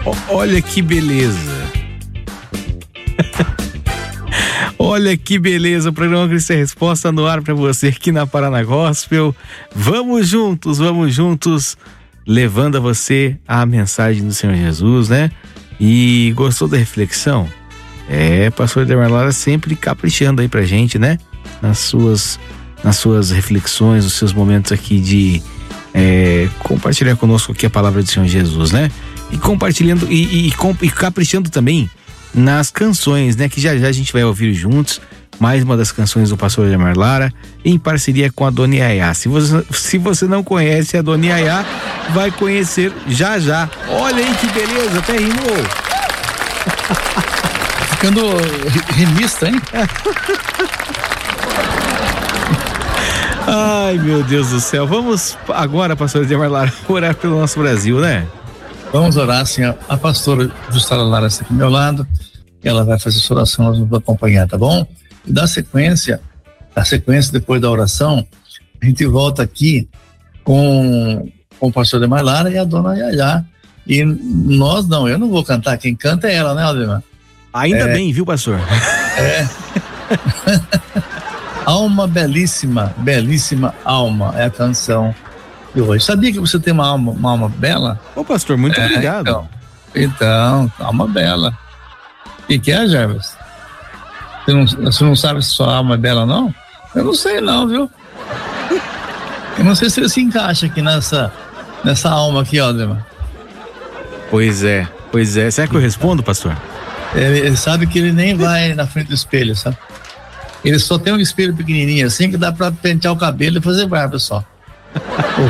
Olha que beleza. Olha que beleza, o programa Cristo é Resposta no ar para você aqui na Paraná Gospel. Vamos juntos, levando a você a mensagem do Senhor Jesus, né? E gostou da reflexão? Pastor Edemar Lara sempre caprichando aí pra gente, né? Nas suas reflexões, nos seus momentos aqui de compartilhar conosco aqui a palavra do Senhor Jesus, né? E compartilhando e caprichando também nas canções, né? Que já a gente vai ouvir juntos mais uma das canções do pastor Edemar Lara em parceria com a Dona Yaya. Se você não conhece a Dona Yaya, vai conhecer já. Olha aí que beleza, até rimou. Ficando rimista, hein? Ai, meu Deus do céu. Vamos agora, pastor Edemar Lara, orar pelo nosso Brasil, né? Vamos orar, assim, a pastora Jussara Lara está aqui do meu lado, ela vai fazer essa oração, nós vamos acompanhar, tá bom? E da sequência depois da oração, a gente volta aqui com o pastor Edemar Lara e a Dona Yaya. E eu não vou cantar, quem canta é ela, né, Aldemar? Ainda bem, viu, pastor? Alma belíssima, belíssima alma, é a canção de hoje. Sabia que você tem uma alma bela? Ô, pastor, muito obrigado. Então, alma bela. O que é, Jervis? Você não sabe se sua alma é bela, não? Eu não sei não, viu? Eu não sei se ele se encaixa aqui nessa alma aqui, Aldemar. Pois é. Será que eu respondo, pastor? Ele sabe que ele nem vai na frente do espelho, sabe? Ele só tem um espelho pequenininho assim que dá pra pentear o cabelo e fazer barba só.